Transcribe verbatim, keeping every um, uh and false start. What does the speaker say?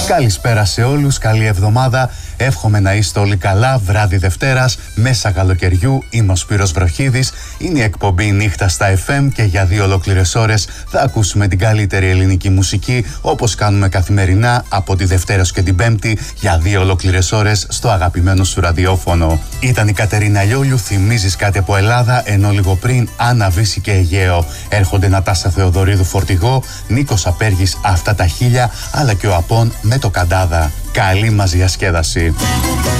Καλησπέρα σε όλους, καλή εβδομάδα. Εύχομαι να είστε όλοι καλά. Βράδυ Δευτέρας, μέσα καλοκαιριού. Είμαι ο Σπύρος Βροχίδης. Είναι η εκπομπή Νύχτα στα εφ εμ και για δύο ολόκληρες ώρες θα ακούσουμε την καλύτερη ελληνική μουσική, όπως κάνουμε καθημερινά από τη Δευτέρα και την Πέμπτη, για δύο ολόκληρες ώρες στο αγαπημένο σου ραδιόφωνο. Ήταν η Κατερίνα Λιόλιου, θυμίζεις κάτι από Ελλάδα, ενώ λίγο πριν Άννα Βύση και Αιγαίο. Έρχονται Νατάσα Θεοδωρίδου Φορτηγό, Νίκος Απέργης Αυτά τα χίλια, αλλά και ο Απών με το Καντάδα. Καλή μας διασκέδαση.